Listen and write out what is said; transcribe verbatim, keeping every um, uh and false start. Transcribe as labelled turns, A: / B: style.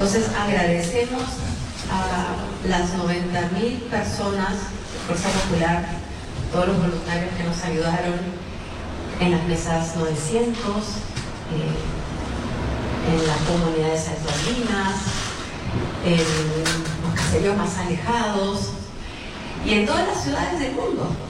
A: Entonces agradecemos a las noventa mil personas de Fuerza Popular, todos los voluntarios que nos ayudaron en las mesas novecientos, eh, en las comunidades salvadoreñas, en los caseríos más alejados y en todas las ciudades del mundo.